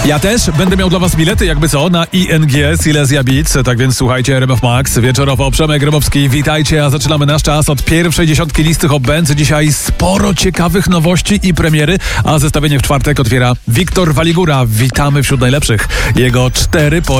Ja też będę miał dla was bilety, jakby co, na ING Silesia Beats. Tak więc słuchajcie RMF Max. Wieczorowo Przemek Grabowski. Witajcie, a zaczynamy nasz czas od pierwszej dziesiątki listy Hot Bands. Dzisiaj sporo ciekawych nowości i premiery, a zestawienie w czwartek otwiera Wiktor Waligura. Witamy wśród najlepszych. Jego 4 po